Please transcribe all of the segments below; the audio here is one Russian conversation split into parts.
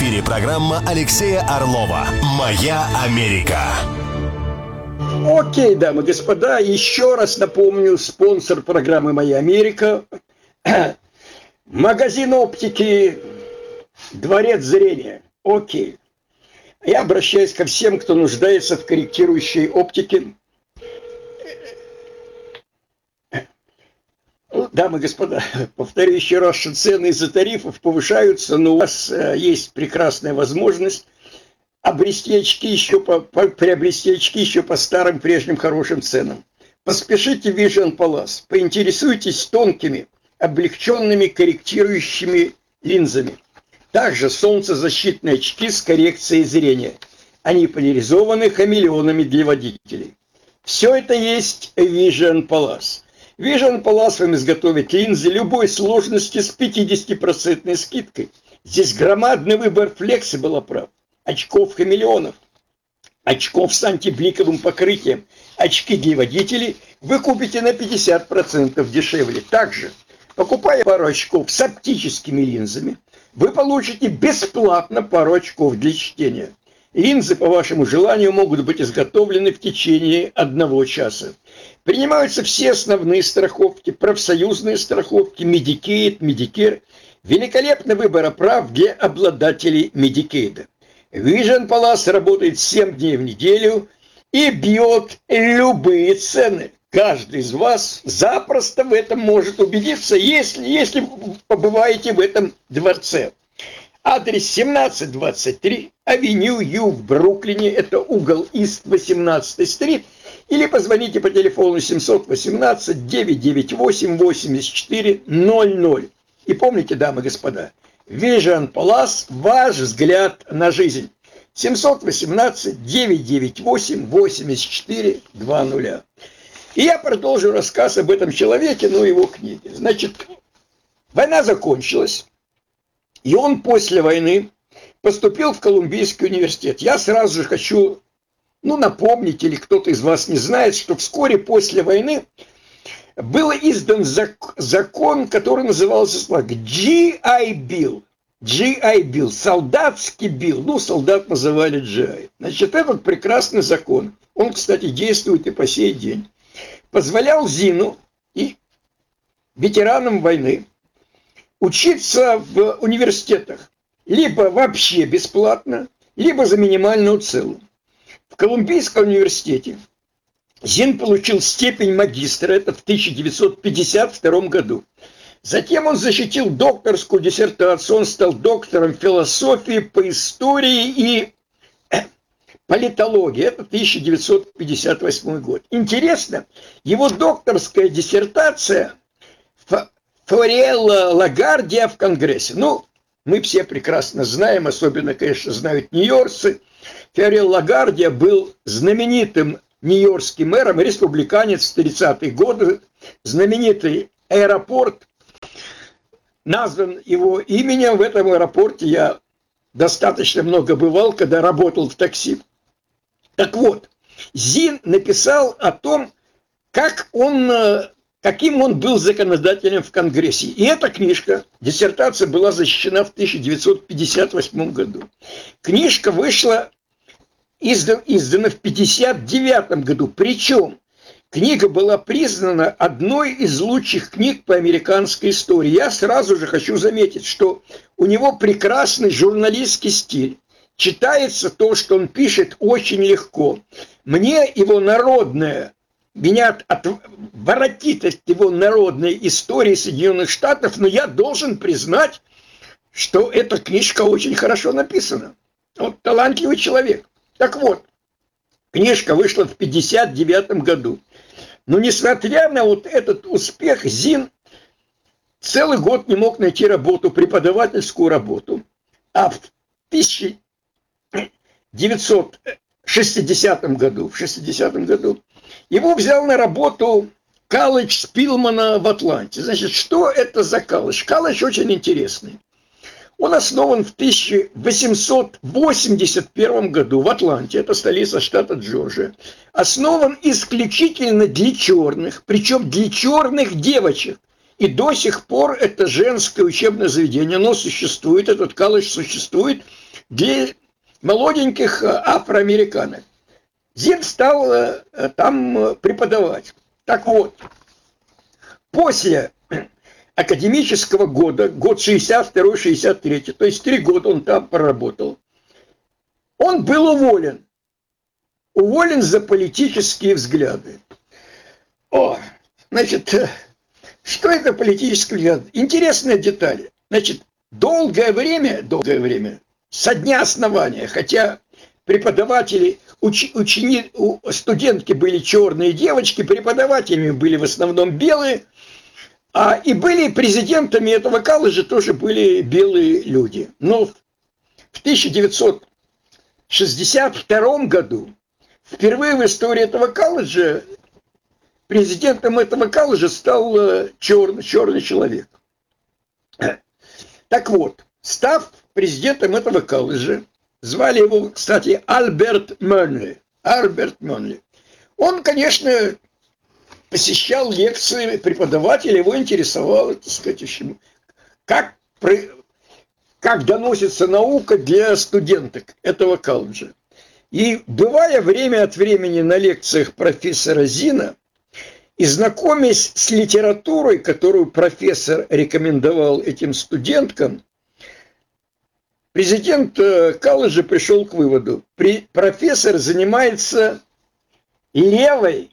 эфире программа Алексея Орлова «Моя Америка». Окей, дамы и господа, еще раз напомню, спонсор программы «Моя Америка» – магазин оптики «Дворец зрения». Окей. Я обращаюсь ко всем, кто нуждается в корректирующей оптике. Дамы и господа, повторю еще раз, что цены из-за тарифов повышаются, но у вас есть прекрасная возможность приобрести очки еще по старым прежним хорошим ценам. Поспешите в Vision Palace, поинтересуйтесь тонкими, облегченными корректирующими линзами. Также солнцезащитные очки с коррекцией зрения. Они поляризованы хамелеонами для водителей. Все это есть в Vision Palace. Vision Palace вам изготовит линзы любой сложности с 50% скидкой. Здесь громадный выбор Flexible оправ, очков хамелеонов, очков с антибликовым покрытием, очки для водителей вы купите на 50% дешевле. Также, покупая пару очков с оптическими линзами, вы получите бесплатно пару очков для чтения. Линзы по вашему желанию могут быть изготовлены в течение 1 часа. Принимаются все основные страховки, профсоюзные страховки, Medicaid, Medicare. Великолепный выбор оправ для обладателей Medicaid. Vision Palace работает 7 дней в неделю и бьет любые цены. Каждый из вас запросто в этом может убедиться, если побываете в этом дворце. Адрес 1723 Авеню Ю в Бруклине, это угол Ист 18-й стрит, или позвоните по телефону 718-998-8400. И помните, дамы и господа, Vision Palace – ваш взгляд на жизнь. 718-998-8400. И я продолжу рассказ об этом человеке, его книге. Значит, война закончилась. И он после войны поступил в Колумбийский университет. Я сразу же хочу напомнить, или кто-то из вас не знает, что вскоре после войны был издан закон, который назывался GI Bill. GI Bill, солдатский билл. Солдат называли GI. Значит, этот прекрасный закон, он, кстати, действует и по сей день, позволял ЗИНу и ветеранам войны учиться в университетах либо вообще бесплатно, либо за минимальную цену. В Колумбийском университете ЗИН получил степень магистра, это в 1952 году. Затем он защитил докторскую диссертацию, он стал доктором философии по истории и политологии, это 1958 год. Интересно, его докторская диссертация Фьорелла Лагардия в Конгрессе. Мы все прекрасно знаем, особенно, конечно, знают нью-йоркцы. Фьорелла Лагардия был знаменитым нью-йоркским мэром, республиканец в 30-е годы. Знаменитый аэропорт назван его именем. В этом аэропорте я достаточно много бывал, когда работал в такси. Так вот, ЗИН написал о том, каким он был законодателем в Конгрессе. И эта книжка, диссертация, была защищена в 1958 году. Книжка вышла, издана в 1959 году. Причем книга была признана одной из лучших книг по американской истории. Я сразу же хочу заметить, что у него прекрасный журналистский стиль. Читается то, что он пишет, очень легко. Меня воротит от его народной истории Соединенных Штатов, но я должен признать, что эта книжка очень хорошо написана. Талантливый человек. Так вот, книжка вышла в 1959 году. Но несмотря на этот успех, ЗИН целый год не мог найти работу, преподавательскую работу. А в 1960 году, его взял на работу колледж Спилмана в Атланте. Значит, что это за колледж? Колледж очень интересный. Он основан в 1881 году в Атланте, это столица штата Джорджия. Основан исключительно для черных, причем для черных девочек. И до сих пор это женское учебное заведение, оно существует, этот колледж существует для молоденьких афроамериканок. Зин стал там преподавать. Так вот, после академического года, год 62-63, то есть 3 года он там проработал, он был уволен. Уволен за политические взгляды. Значит, что это политический взгляд? Интересная деталь. Значит, долгое время, со дня основания, хотя преподаватели, студентки были черные девочки, преподавателями были в основном белые, и были президентами этого колледжа тоже были белые люди. Но в 1962 году впервые в истории этого колледжа президентом этого колледжа стал черный человек. Так вот, став президентом этого колледжа, звали его, кстати, Альберт Монли. Он, конечно, посещал лекции преподавателя, его интересовало, так сказать, как доносится наука для студенток этого колледжа. И бывая время от времени на лекциях профессора Зина и знакомясь с литературой, которую профессор рекомендовал этим студенткам, президент колледжа пришел к выводу: профессор занимается левой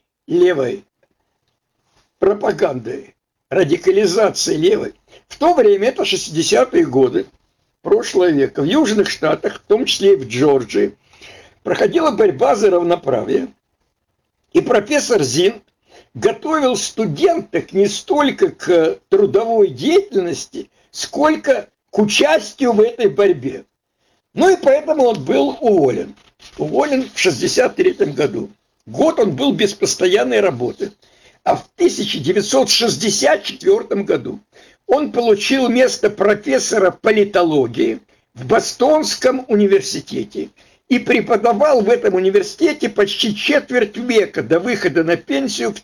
пропагандой, радикализацией левой. В то время, это 60-е годы прошлого века, в Южных Штатах, в том числе и в Джорджии, проходила борьба за равноправие. И профессор Зин готовил студенток не столько к трудовой деятельности, сколько к участию в этой борьбе. Ну и поэтому он был уволен. Уволен в 1963 году. Год он был без постоянной работы. А в 1964 году он получил место профессора политологии в Бостонском университете и преподавал в этом университете почти четверть века до выхода на пенсию в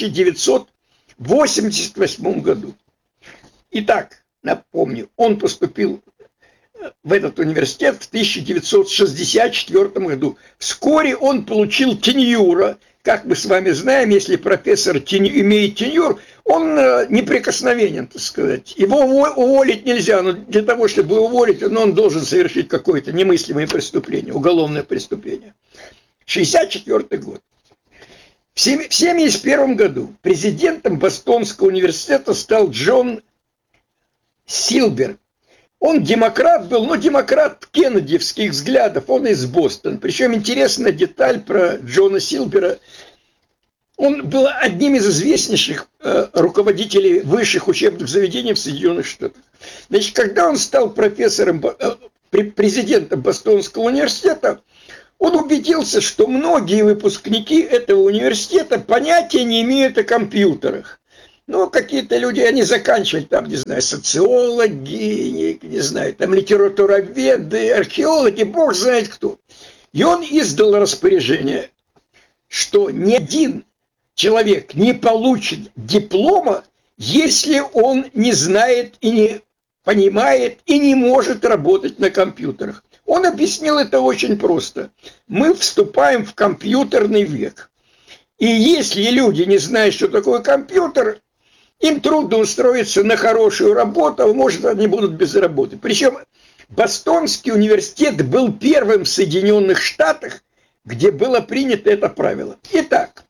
1988 году. Итак, напомню, он поступил в этот университет в 1964 году. Вскоре он получил теньюра. Как мы с вами знаем, если профессор имеет теньюр, он неприкосновенен, так сказать. Его уволить нельзя, но для того, чтобы уволить, он должен совершить какое-то немыслимое преступление, уголовное преступление. 1964 год. В 1971 году президентом Бостонского университета стал Джон Силбер. Он демократ был, но демократ кеннедиевских взглядов, он из Бостона. Причем интересная деталь про Джона Силбера. Он был одним из известнейших руководителей высших учебных заведений в Соединенных Штатах. Значит, когда он стал президентом Бостонского университета, он убедился, что многие выпускники этого университета понятия не имеют о компьютерах. Ну, какие-то люди, они заканчивали там, не знаю, социологи, не знаю, там литературоведы, археологи, бог знает кто. И он издал распоряжение, что ни один человек не получит диплома, если он не знает и не понимает и не может работать на компьютерах. Он объяснил это очень просто. Мы вступаем в компьютерный век. И если люди не знают, что такое компьютер, им трудно устроиться на хорошую работу, а может, они будут без работы. Причем Бостонский университет был первым в Соединенных Штатах, где было принято это правило. Итак,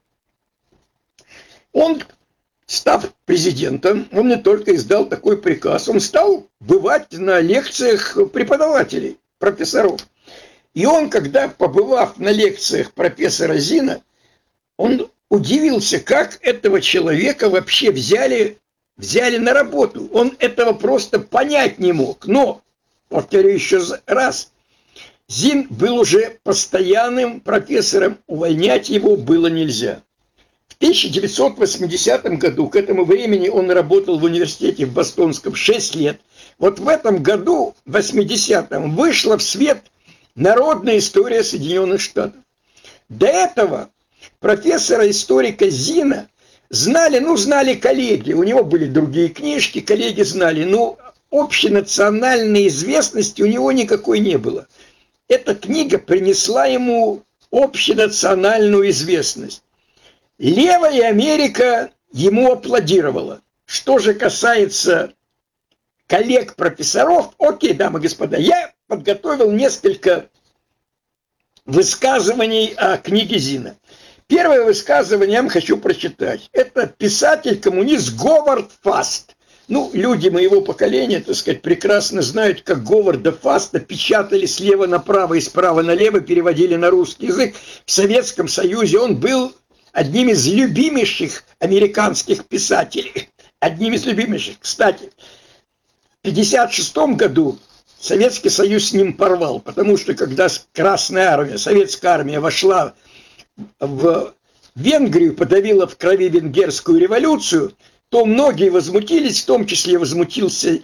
он, став президентом, он не только издал такой приказ, он стал бывать на лекциях преподавателей, профессоров. И он, когда, побывав на лекциях профессора Зина, он удивился, как этого человека вообще взяли на работу. Он этого просто понять не мог. Но, повторю еще раз, Зин был уже постоянным профессором, увольнять его было нельзя. В 1980 году, к этому времени он работал в университете в Бостонском 6 лет. Вот в этом году, в 80-м, вышла в свет «Народная история Соединенных Штатов». До этого профессора-историка Зина знали коллеги, у него были другие книжки, коллеги знали, но общенациональной известности у него никакой не было. Эта книга принесла ему общенациональную известность. Левая Америка ему аплодировала. Что же касается коллег-профессоров, окей, дамы и господа, я подготовил несколько высказываний о книге Зина. Первое высказывание я вам хочу прочитать. Это писатель-коммунист Говард Фаст. Люди моего поколения, так сказать, прекрасно знают, как Говарда Фаста печатали слева направо и справа налево, переводили на русский язык. В Советском Союзе он был одним из любимейших американских писателей. Одним из любимейших. Кстати, в 1956 году Советский Союз с ним порвал, потому что когда Красная армия, Советская армия вошла в Венгрию, подавила в крови венгерскую революцию, то многие возмутились, в том числе возмутился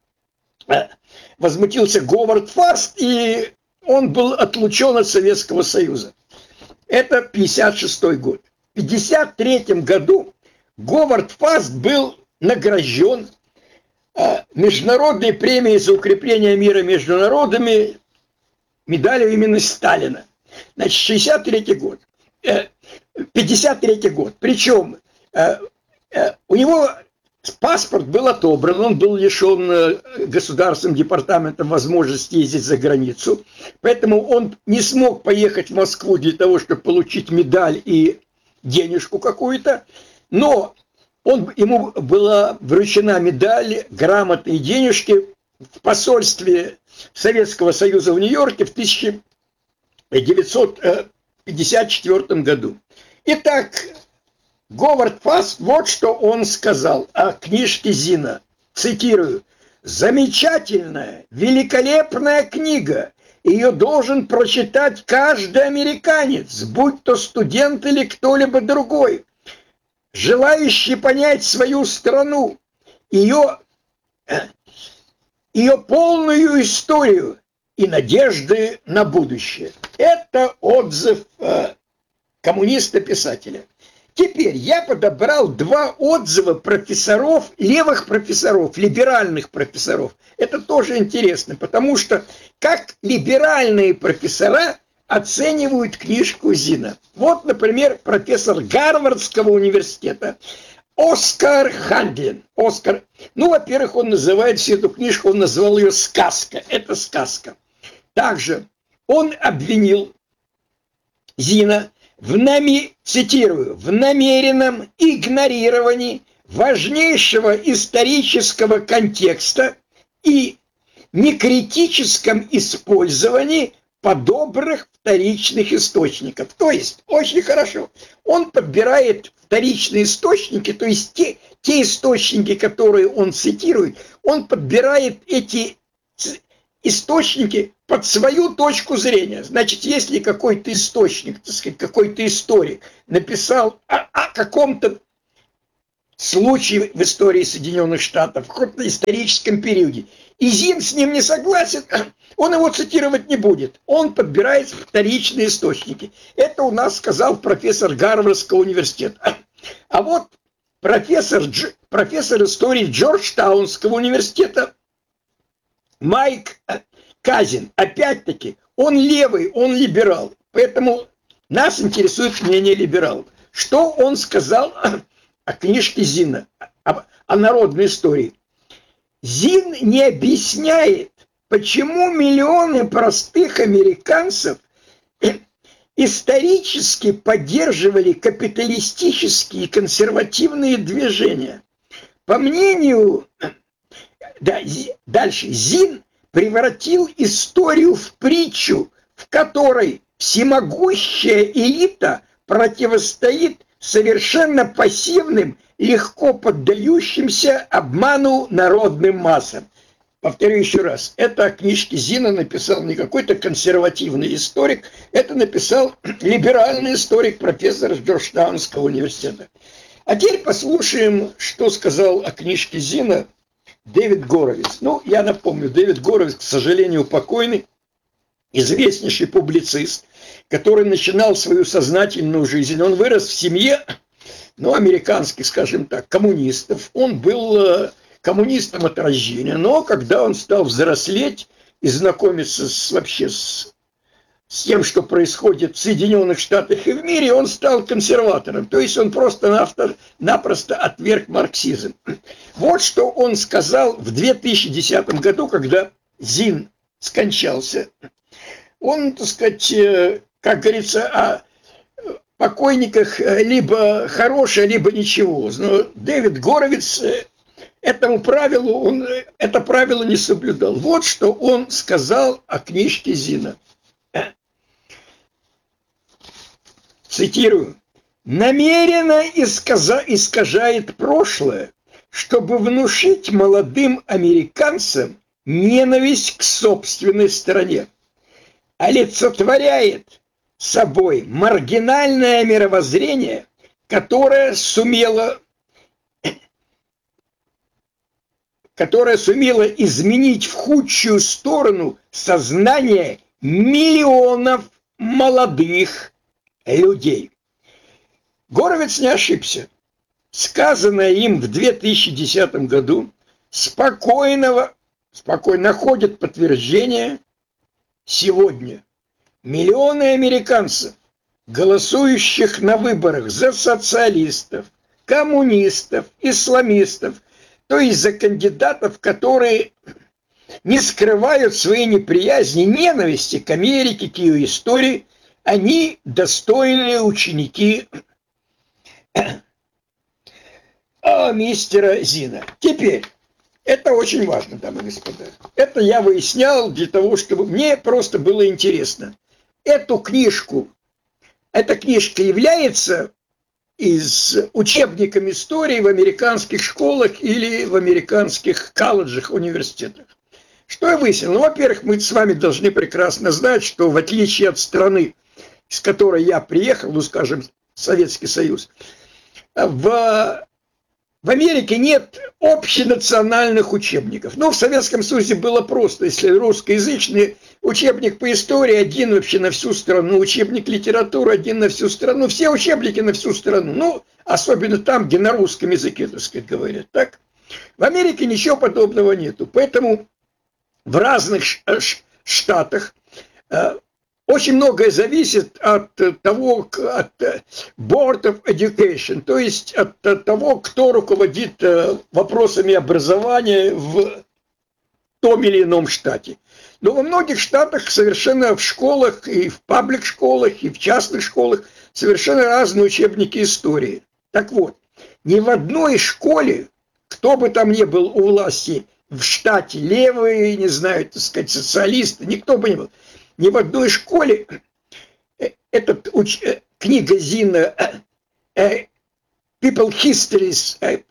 Говард Фаст, и он был отлучен от Советского Союза. Это 1956 год. В 1953 году Говард Фаст был награжден международной премией за укрепление мира между народами, медалью имени Сталина. Значит, 63 год. 53 год. Причем у него паспорт был отобран, он был лишен государственным департаментом возможности ездить за границу, поэтому он не смог поехать в Москву для того, чтобы получить медаль и денежку какую-то, но ему была вручена медаль, грамоты и денежки в посольстве Советского Союза в Нью-Йорке в 1954 году. Итак, Говард Фаст, вот что он сказал о книжке Зина. Цитирую. «Замечательная, великолепная книга. Ее должен прочитать каждый американец, будь то студент или кто-либо другой, желающий понять свою страну, ее полную историю и надежды на будущее». Это отзыв коммуниста-писателя. Теперь я подобрал два отзыва профессоров, левых профессоров, либеральных профессоров. Это тоже интересно, потому что как либеральные профессора оценивают книжку Зина. Вот, например, профессор Гарвардского университета Оскар Хандлин. Во-первых, он называет всю эту книжку, он назвал ее «Сказка». Это сказка. Также он обвинил Зина цитирую, в намеренном игнорировании важнейшего исторического контекста и некритическом использовании подобранных вторичных источников. То есть, очень хорошо, он подбирает вторичные источники, то есть те источники, которые он цитирует, он подбирает эти источники под свою точку зрения. Значит, если какой-то источник, так сказать, какой-то историк написал о каком-то случае в истории Соединенных Штатов, в каком-то историческом периоде, и Зин с ним не согласен, он его цитировать не будет. Он подбирает вторичные источники. Это у нас сказал профессор Гарвардского университета. А вот профессор истории Джорджтаунского университета Майк Казин, опять-таки, он левый, он либерал. Поэтому нас интересует мнение либералов. Что он сказал о книжке Зина, о народной истории? Зин не объясняет, почему миллионы простых американцев исторически поддерживали капиталистические и консервативные движения. По мнению... Дальше. Зин превратил историю в притчу, в которой всемогущая элита противостоит совершенно пассивным, легко поддающимся обману народным массам. Повторю еще раз, это о книжке Зина написал не какой-то консервативный историк, это написал либеральный историк, профессор Джорджтаунского университета. А теперь послушаем, что сказал о книжке Зина Дэвид Горовиц. Я напомню, Дэвид Горовиц, к сожалению, покойный, известнейший публицист, который начинал свою сознательную жизнь. Он вырос в семье ну, американских, скажем так, коммунистов. Он был коммунистом от рождения, но когда он стал взрослеть и знакомиться вообще с тем, что происходит в Соединенных Штатах и в мире, он стал консерватором. То есть он просто-напросто отверг марксизм. Вот что он сказал в 2010 году, когда Зин скончался. Он, так сказать, как говорится, о покойниках либо хорошее, либо ничего. Но Дэвид Горовиц это правило не соблюдал. Вот что он сказал о книжке Зина. Цитирую. «Намеренно искажает прошлое, чтобы внушить молодым американцам ненависть к собственной стране. Олицетворяет собой маргинальное мировоззрение, которое сумело изменить в худшую сторону сознание миллионов молодых людей». Горовиц не ошибся. Сказанное им в 2010 году спокойно находит подтверждение сегодня. Миллионы американцев, голосующих на выборах за социалистов, коммунистов, исламистов, то есть за кандидатов, которые не скрывают своей неприязни, ненависти к Америке, к ее истории, они достойные ученики мистера Зина. Теперь, это очень важно, дамы и господа. Это я выяснял для того, чтобы мне просто было интересно. Эта книжка является из учебником истории в американских школах или в американских колледжах, университетах. Что я выяснил? Ну, во-первых, мы с вами должны прекрасно знать, что в отличие от страны, из которой я приехал, ну, скажем, Советский Союз, в Америке нет общенациональных учебников. Но в Советском Союзе было просто. Если русскоязычный учебник по истории один вообще на всю страну, учебник литературы один на всю страну, все учебники на всю страну. Ну, особенно там, где на русском языке, так сказать, говорят. Так? В Америке ничего подобного нету. Поэтому в разных штатах очень многое зависит от того, от Board of Education, то есть от того, кто руководит вопросами образования в том или ином штате. Но во многих штатах совершенно в школах, и в паблик-школах, и в частных школах совершенно разные учебники истории. Так вот, ни в одной школе, кто бы там ни был у власти в штате, левые, не знаю, так сказать, социалисты, никто бы не был, ни в одной школе эта книга Зина People's History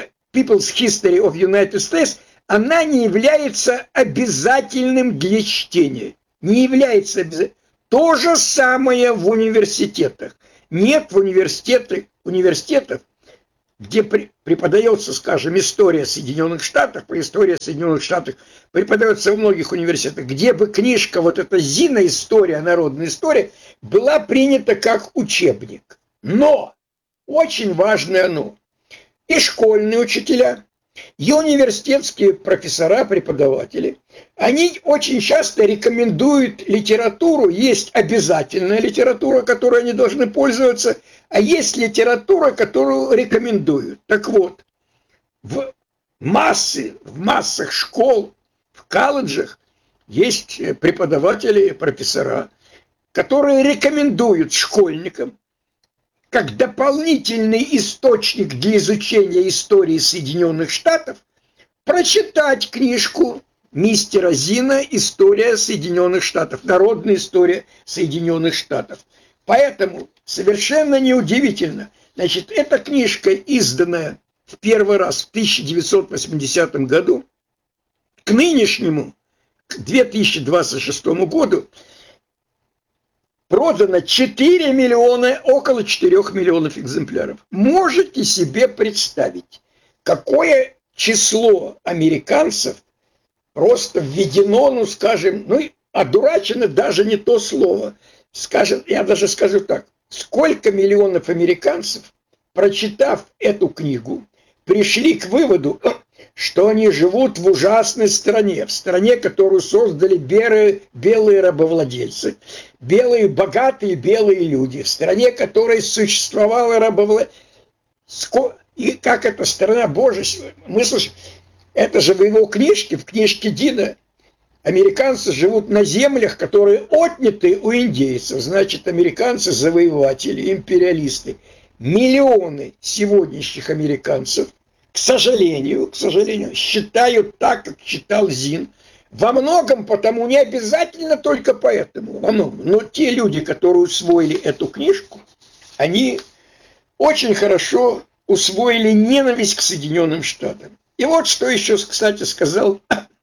of United States, она не является обязательным для чтения. Не является обязательным. То же самое в университетах. Нет в университетах, где преподается, скажем, история Соединенных Штатов, по истории Соединенных Штатов преподается во многих университетах, где бы книжка, вот эта Зина история, народная история, была принята как учебник. Но, очень важное но, и школьные учителя, и университетские профессора, преподаватели, они очень часто рекомендуют литературу. Есть обязательная литература, которой они должны пользоваться, а есть литература, которую рекомендуют. Так вот, в массах школ, в колледжах есть преподаватели, профессора, которые рекомендуют школьникам как дополнительный источник для изучения истории Соединенных Штатов прочитать книжку мистера Зина «История Соединенных Штатов», народная история Соединенных Штатов. Поэтому совершенно неудивительно, значит, эта книжка, изданная в первый раз в 1980 году, к нынешнему, к 2026 году, продано 4 миллиона, около 4 миллионов экземпляров. Можете себе представить, какое число американцев просто введено, ну, скажем, ну, одурачено даже не то слово. Скажем, я даже скажу так, сколько миллионов американцев прочитав эту книгу, пришли к выводу, что они живут в ужасной стране, в стране, которую создали белые рабовладельцы, белые богатые белые люди, в стране, в которой существовало рабовладельство. И как эта страна Божия, мы слышим, это же в его книжке, в книжке Дина, американцы живут на землях, которые отняты у индейцев. Значит, американцы завоеватели, империалисты. Миллионы сегодняшних американцев, к сожалению, считают так, как считал Зин. Во многом потому, не обязательно только поэтому, во многом. Но те люди, которые усвоили эту книжку, они очень хорошо усвоили ненависть к Соединенным Штатам. И вот что еще, кстати, сказал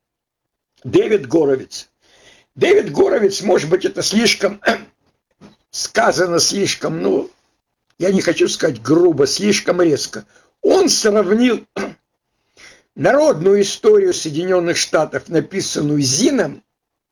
Дэвид Горовиц. Дэвид Горовиц, может быть, это слишком сказано, слишком, я не хочу сказать грубо, слишком резко. Он сравнил народную историю Соединенных Штатов, написанную Зином,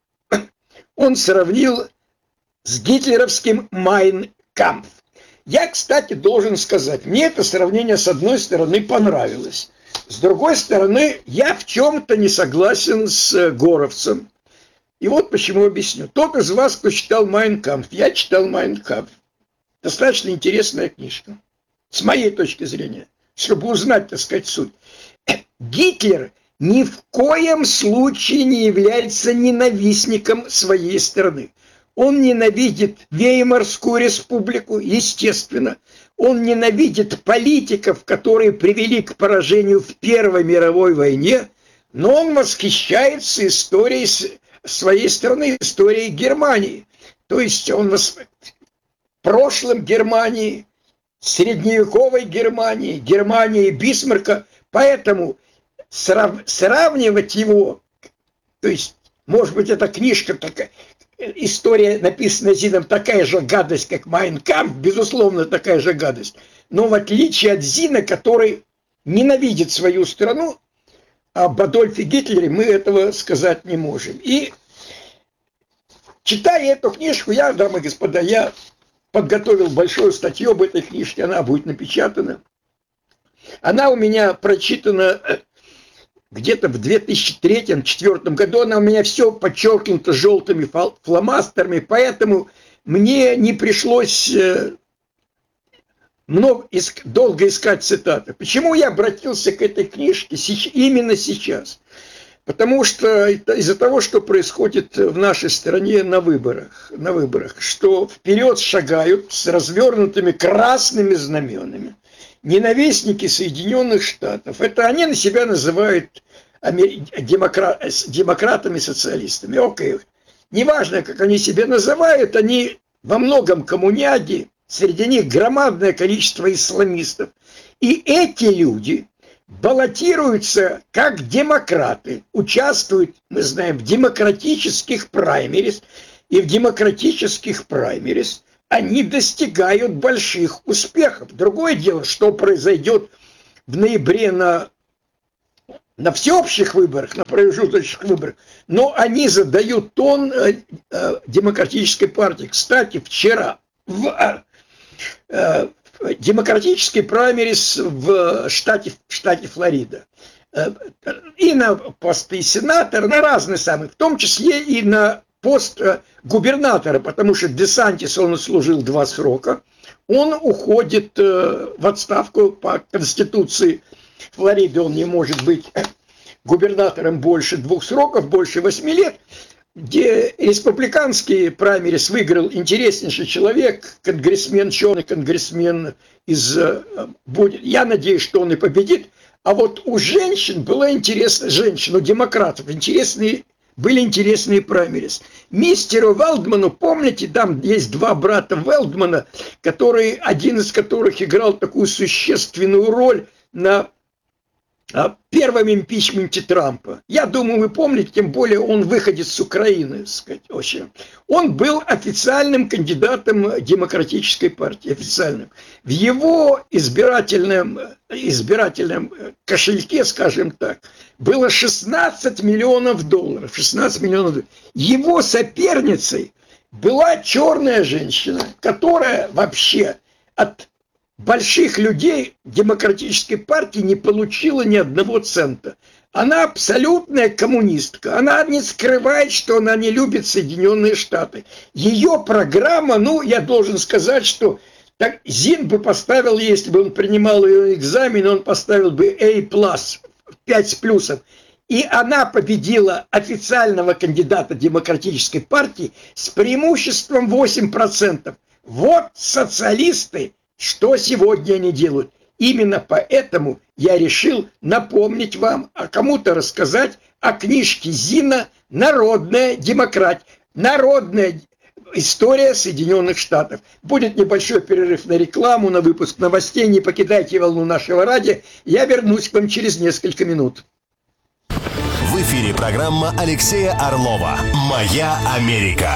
он сравнил с гитлеровским «Майн Кампф». Я, кстати, должен сказать, мне это сравнение, с одной стороны, понравилось. С другой стороны, я в чем-то не согласен с Горовцем. И вот почему объясню. Тот из вас, кто читал «Майн Кампф», я читал «Майн Кампф». Достаточно интересная книжка, с моей точки зрения, чтобы узнать, так сказать, суть. Гитлер ни в коем случае не является ненавистником своей страны. Он ненавидит Веймарскую республику, естественно. Он ненавидит политиков, которые привели к поражению в Первой мировой войне, но он восхищается историей своей страны, историей Германии. То есть он прошлым Германии, средневековой Германии, Германии Бисмарка. Поэтому сравнивать его, то есть, может быть, эта книжка такая, история, написанная Зином, такая же гадость, как «Майн Кампф», безусловно, такая же гадость. Но в отличие от Зина, который ненавидит свою страну, об Адольфе Гитлере мы этого сказать не можем. И читая эту книжку, дамы и господа, я подготовил большую статью об этой книжке, она будет напечатана. Она у меня прочитана где-то в 2003-2004 году, она у меня все подчеркнуто желтыми фломастерами, поэтому мне не пришлось долго искать цитаты. Почему я обратился к этой книжке именно сейчас? Потому что из-за того, что происходит в нашей стране на выборах, что вперед шагают с развернутыми красными знаменами ненавистники Соединенных Штатов. Это они на себя называют демократами-социалистами. Окей. Неважно, как они себя называют, они во многом коммуняги, среди них громадное количество исламистов. И эти люди баллотируются как демократы, участвуют, мы знаем, в демократических праймерис, и в демократических праймерис они достигают больших успехов. Другое дело, что произойдет в ноябре на всеобщих выборах, на промежуточных выборах, но они задают тон демократической партии. Кстати, вчера в демократический праймерис в штате Флорида и на посты сенатора, на разные самые, в том числе и на пост губернатора, потому что Десантис, он служил 2 срока, он уходит в отставку по Конституции Флориды, он не может быть губернатором больше 2 сроков, больше 8 лет, где республиканский праймерис выиграл интереснейший человек, конгрессмен, черный конгрессмен я надеюсь, что он и победит, а вот у женщин было интересно, у демократов были интересные праймерис. Мистеру Велдману, помните, там есть 2 брата Велдмана, один из которых играл такую существенную роль на первом импичменте Трампа. Я думаю, вы помните, тем более он выходец с Украины, так сказать, очень. Он был официальным кандидатом Демократической партии, официальным. В его избирательном кошельке, скажем так, было $16 миллионов. 16 миллионов долларов. Его соперницей была черная женщина, которая вообще от больших людей демократической партии не получила ни одного цента. Она абсолютная коммунистка. Она не скрывает, что она не любит Соединенные Штаты. Ее программа, я должен сказать, что так Зин бы поставил, если бы он принимал ее экзамен, он поставил бы A+, 5 с плюсом. И она победила официального кандидата демократической партии с преимуществом 8%. Вот социалисты, что сегодня они делают. Именно поэтому я решил напомнить вам, а кому-то рассказать о книжке Зина «Народная демократия». Народная история Соединенных Штатов. Будет небольшой перерыв на рекламу, на выпуск новостей. Не покидайте волну нашего радио. Я вернусь к вам через несколько минут. В эфире программа Алексея Орлова «Моя Америка».